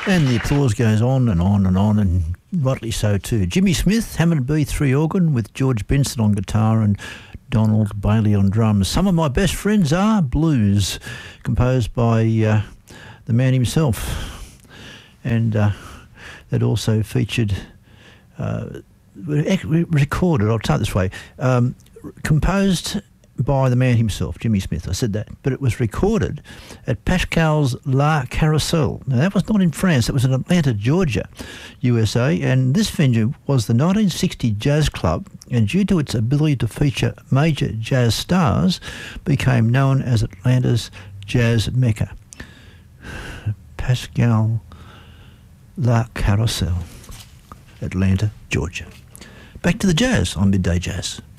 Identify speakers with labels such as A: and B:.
A: And the applause goes on and on and on, and rightly so too. Jimmy Smith, Hammond B3 organ with George Benson on guitar and Donald Bailey on drums. Some of my best friends are blues, composed by the man himself. And that also featured, recorded, I'll tell it this way, composed by the man himself, Jimmy Smith. I said that. But it was recorded at Pascal's La Carousel. Now, that was not in France. That was in Atlanta, Georgia, USA. And this venue was the 1960 Jazz Club, and due to its ability to feature major jazz stars, became known as Atlanta's Jazz Mecca. Pascal La Carousel, Atlanta, Georgia. Back to the jazz on Midday Jazz.